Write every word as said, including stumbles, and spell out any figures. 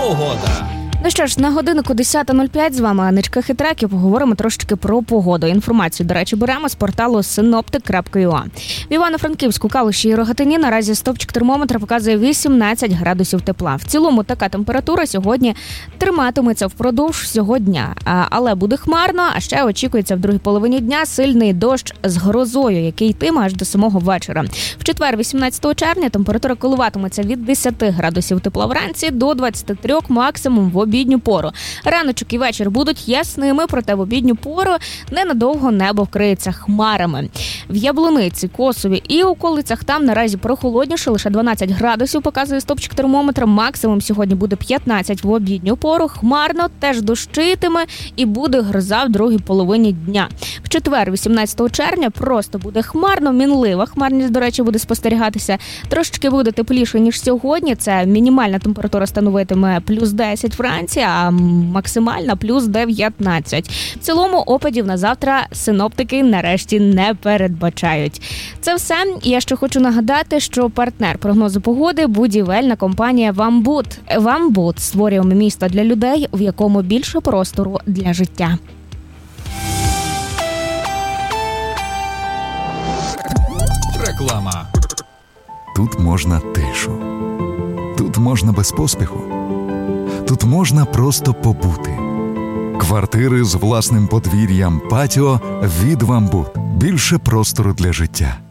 Погода. Ну що ж, на годиннику десята нуль п'ять з вами Анечка Хитрак і поговоримо трошки про погоду. Інформацію, до речі, беремо з порталу синоптик крапка ю а. В Івано-Франківську, Калуші і Рогатині наразі стовпчик термометра показує вісімнадцять градусів тепла. В цілому така температура сьогодні триматиметься впродовж всього дня. Але буде хмарно, а ще очікується в другій половині дня сильний дощ з грозою, який йтиме аж до самого вечора. В четвер, вісімнадцятого червня, температура коливатиметься від десяти градусів тепла вранці до двадцяти трьох максимум в обідню пору. Раночок і вечір будуть ясними, проте в обідню пору ненадовго небо вкриється хмарами. В Яблуниці, Косові і околицях там наразі прохолодніше, лише дванадцять градусів показує стопчик термометра, максимум сьогодні буде п'ятнадцять в обідню пору, хмарно, теж дощитиме і буде гроза в другій половині дня. В четвер, вісімнадцятого червня, просто буде хмарно, мінлива хмарність, до речі, буде спостерігатися. Трошечки буде тепліше, ніж сьогодні, це мінімальна температура становитиме плюс десять вранці, а максимальна плюс дев'ятнадцять. В цілому опадів на завтра синоптики нарешті не передбачають. Це все. І я ще хочу нагадати, що партнер прогнозу погоди – будівельна компанія «Вамбуд». «Вамбуд» – створюємо місто для людей, в якому більше простору для життя. Реклама. Тут можна тишу. Тут можна без поспіху. Тут можна просто побути. Квартири з власним подвір'ям, патіо від «Вамбуд». Більше простору для життя.